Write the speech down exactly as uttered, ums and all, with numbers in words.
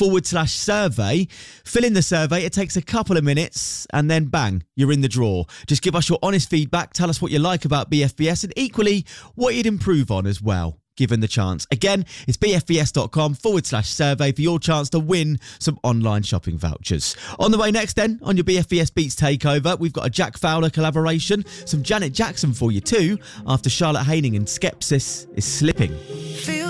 forward slash survey. Fill in the survey. It takes a couple of minutes and then bang, you're in the draw. Just give us your honest feedback. Tell us what you like about B F B S and equally what you'd improve on as well, given the chance. Again, it's bfbs.com forward slash survey for your chance to win some online shopping vouchers. On the way next then, on your B F B S Beats Takeover, we've got a Jack Fowler collaboration, some Janet Jackson for you too, after Charlotte Haining and Skepsis is Slipping. Feel